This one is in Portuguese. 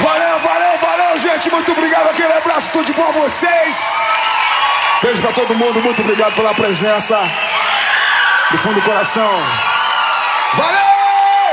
Valeu, gente. Muito obrigado. Aquele abraço, tudo de bom a vocês. Beijo pra todo mundo. Muito obrigado pela presença do fundo do coração. Valeu!